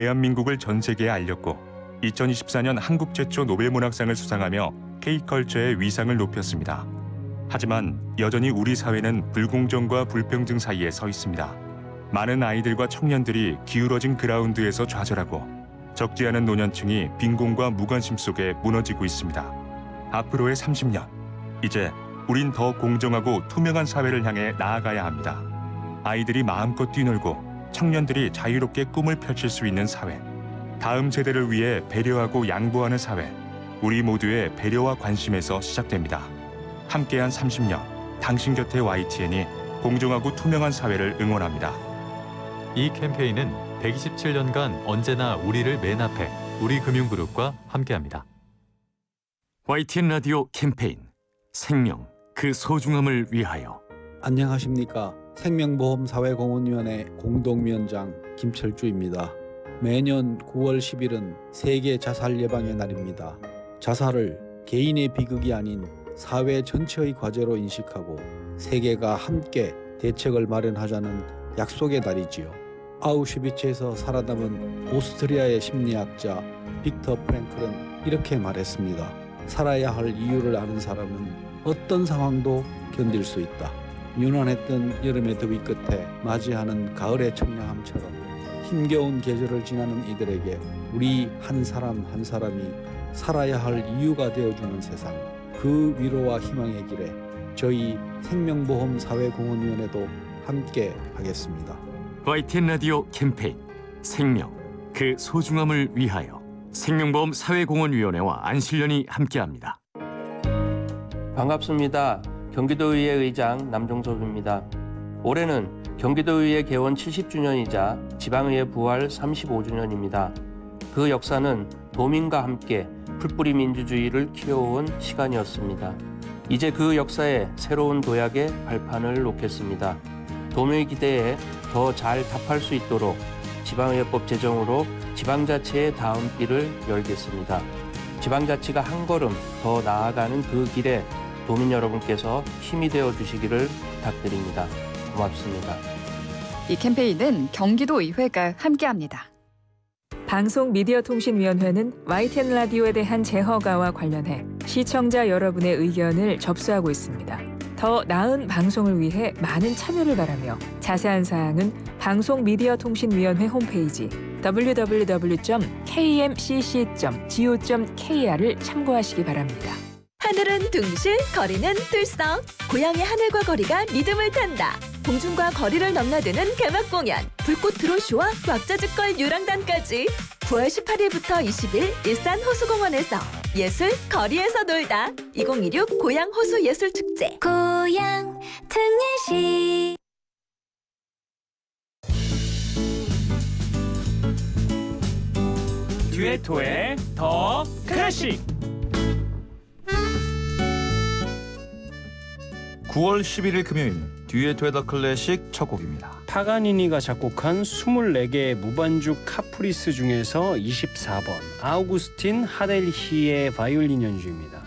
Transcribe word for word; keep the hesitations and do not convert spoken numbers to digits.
대한민국을 전 세계에 알렸고 이천이십사 년 한국 최초 노벨문학상을 수상하며 K컬처의 위상을 높였습니다. 하지만 여전히 우리 사회는 불공정과 불평등 사이에 서 있습니다. 많은 아이들과 청년들이 기울어진 그라운드에서 좌절하고 적지 않은 노년층이 빈곤과 무관심 속에 무너지고 있습니다. 앞으로의 삼십 년, 이제 우린 더 공정하고 투명한 사회를 향해 나아가야 합니다. 아이들이 마음껏 뛰놀고 청년들이 자유롭게 꿈을 펼칠 수 있는 사회, 다음 세대를 위해 배려하고 양보하는 사회, 우리 모두의 배려와 관심에서 시작됩니다. 함께한 삼십 년, 당신 곁에 와이티엔이 공정하고 투명한 사회를 응원합니다. 이 캠페인은 백이십칠 년간 언제나 우리를 맨 앞에 우리금융그룹과 함께합니다. 와이티엔 라디오 캠페인 생명, 그 소중함을 위하여. 안녕하십니까. 생명보험사회공헌위원회 공동위원장 김철주입니다. 매년 구월 십일은 세계 자살 예방의 날입니다. 자살을 개인의 비극이 아닌 사회 전체의 과제로 인식하고 세계가 함께 대책을 마련하자는 약속의 날이지요. 아우슈비츠에서 살아남은 오스트리아의 심리학자 빅터 프랭클은 이렇게 말했습니다. 살아야 할 이유를 아는 사람은 어떤 상황도 견딜 수 있다. 유난했던 여름의 더위 끝에 맞이하는 가을의 청량함처럼 힘겨운 계절을 지나는 이들에게 우리 한 사람 한 사람이 살아야 할 이유가 되어주는 세상, 그 위로와 희망의 길에 저희 생명보험사회공헌위원회도 함께 하겠습니다. 와이티엔 라디오 캠페인 생명, 그 소중함을 위하여 생명보험사회공헌위원회와 안실련이 함께합니다. 반갑습니다. 경기도의회 의장 남종섭입니다. 올해는 경기도의회 개원 칠십 주년이자 지방의회 부활 삼십오 주년입니다. 그 역사는 도민과 함께 풀뿌리 민주주의를 키워온 시간이었습니다. 이제 그 역사에 새로운 도약의 발판을 놓겠습니다. 도민의 기대에 더 잘 답할 수 있도록 지방의회법 제정으로 지방자치의 다음 길을 열겠습니다. 지방자치가 한 걸음 더 나아가는 그 길에 도민 여러분께서 힘이 되어 주시기를 부탁드립니다. 고맙습니다. 이 캠페인은 경기도의회가 함께합니다. 방송미디어통신위원회는 와이티엔 라디오에 대한 재허가와 관련해 시청자 여러분의 의견을 접수하고 있습니다. 더 나은 방송을 위해 많은 참여를 바라며 자세한 사항은 방송미디어통신위원회 홈페이지 더블유 더블유 더블유 점 케이엠씨씨 점 지오 점 케이알을 참고하시기 바랍니다. 하늘은 둥실, 거리는 들썩. 고향의 하늘과 거리가 리듬을 탄다. 공중과 거리를 넘나드는 개막 공연. 불꽃 드로쇼와 왁자지껄 유랑단까지. 구월 십팔일부터 이십일 일산 호수공원에서 예술 거리에서 놀다. 이천이십육 고향 호수 예술 축제. 고향 특례시. 듀에토의 더 클래식. 구월 십일일 금요일 듀에토의 더 클래식 첫 곡입니다. 파가니니가 작곡한 스물네 개의 무반주 카프리스 중에서 이십사 번 아우구스틴 하델히의 바이올린 연주입니다.